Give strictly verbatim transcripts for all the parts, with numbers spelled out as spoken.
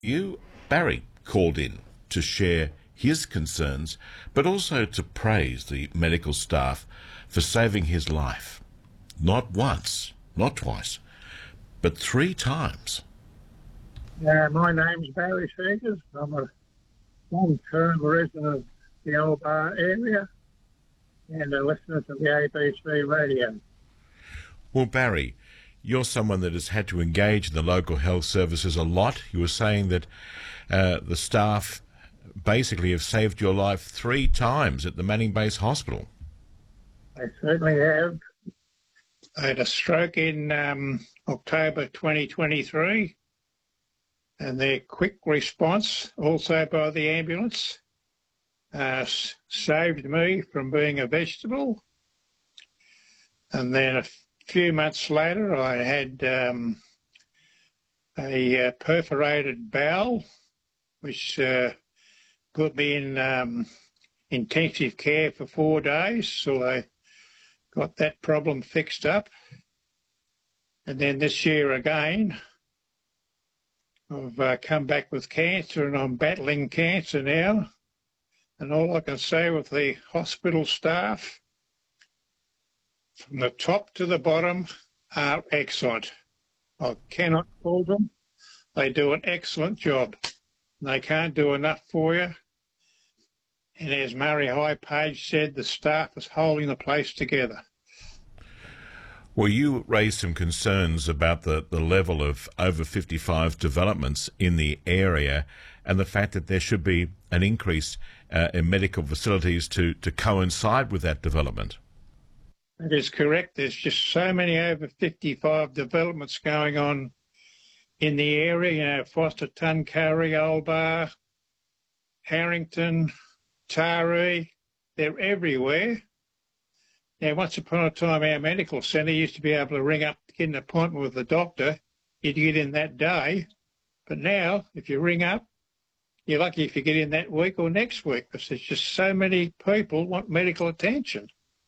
You, Barry, called in to share his concerns, but also to praise the medical staff for saving his life. Not once, not twice, but three times. Uh, my name's Barry Seegers. I'm a long-term resident of the Old Bar area and a listener to the A B C radio. Well, Barry, you're someone that has had to engage in the local health services a lot. You were saying that uh, the staff basically have saved your life three times at the Manning Base Hospital. They certainly have. I had a stroke in um, October twenty twenty-three, and their quick response, also by the ambulance, uh, saved me from being a vegetable. And then a few months later, I had um, a uh, perforated bowel, which uh, put me in um, intensive care for four days. So I got that problem fixed up. And then this year again, I've uh, come back with cancer, and I'm battling cancer now. And all I can say with the hospital staff, from the top to the bottom, are excellent. I cannot fault them. They do an excellent job. They can't do enough for you. And as Murray High-Page said, the staff is holding the place together. Well, you raised some concerns about the, the level of over fifty-five developments in the area and the fact that there should be an increase uh, in medical facilities to, to coincide with that development. That is correct. There's just so many over fifty-five developments going on in the area, you know, Foster, Tuncurry, Old Bar, Harrington, Taree, they're everywhere. Now, once upon a time, our medical centre used to be able to ring up to get an appointment with the doctor. You'd get in that day. But now, if you ring up, you're lucky if you get in that week or next week, because there's just so many people want medical attention.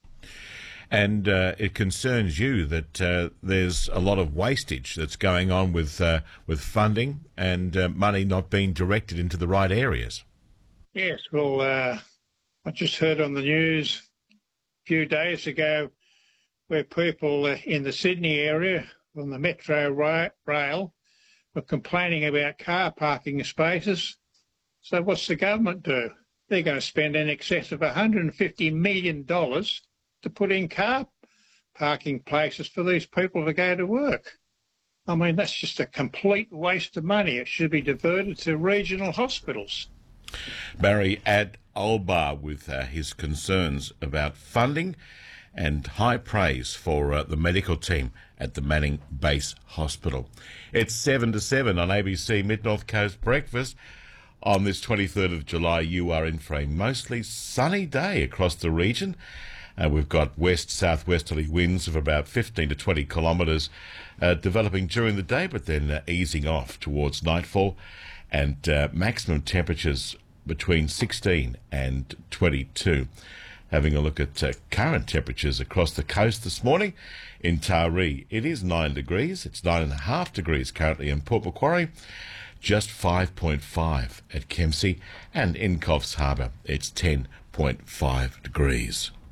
And uh, it concerns you that uh, there's a lot of wastage that's going on with uh, with funding and uh, money not being directed into the right areas. Yes, well, uh, I just heard on the news a few days ago where people uh, in the Sydney area on the Metro ra rail were complaining about car parking spaces. So what's the government do? They're going to spend in excess of one hundred fifty million dollars to put in car parking places for these people to go to work. I mean, that's just a complete waste of money. It should be diverted to regional hospitals. Barry at Old Bar with uh, his concerns about funding and high praise for uh, the medical team at the Manning Base Hospital. It's seven to seven on A B C Mid-North Coast Breakfast. On this twenty-third of July, you are in for a mostly sunny day across the region. Uh, we've got west-southwesterly winds of about fifteen to twenty kilometres uh, developing during the day, but then uh, easing off towards nightfall, and uh, maximum temperatures between sixteen and twenty-two. Having a look at uh, current temperatures across the coast this morning in Taree, it is nine degrees. It's nine and a half degrees currently in Port Macquarie, just five point five at Kempsey, and in Coffs Harbour, it's ten point five degrees.